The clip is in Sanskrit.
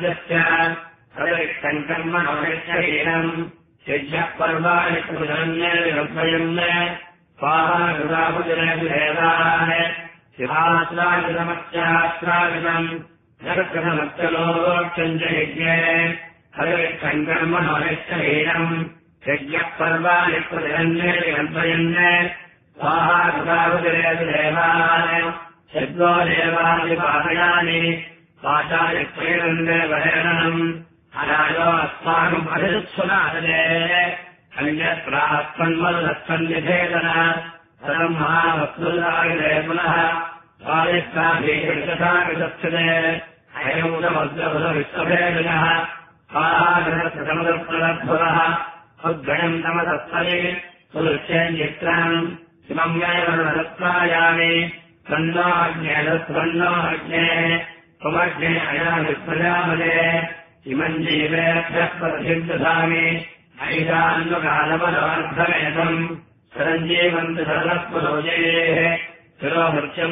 राज्यस्य हरिष्ठम् कर्मणोहिष्ठहीनम् यज्ञः पर्वाणि कृतन्येन स्वाहाकृताहुतिरेवाः शिवाश्राविदमत्याश्राविदम् नरकृतमत्यलोक्षम् च यज्ञे हरिष्ठम् कर्मणोहिष्ठहीनम् यज्ञः पर्वाणि कृतन्येन स्वाहाकृताहुतिरेवाः यज्ञो देवादिपादयानि पाचायत्रेणम् अनायो अस्माकम् अभिरुत्सुनादे अन्यत्रात्मन्मदत्सन्निधेदन परम् महावस्तुलागिरे पुनः स्वादिष्टाभिकृतसाकृतस्थिते अयमुदमद्रभुतविश्वभेदिनः स्वाहागृहसमुदप्रलब्धुरः उद्गणम् तमसत्तरे सुदृश्येन्द्रित्राम् इमम् वैवरुणदत्तायामि तन्नोऽग्ने त्वमग्ने अयाविप्रजापदे इमम् जीवेभ्यः प्रतिदधामि ऐदान्वकालमनोऽर्थमेतम् चिरञ्जीवन्तु सर्वस्वरोजेः शिरोभृत्यम्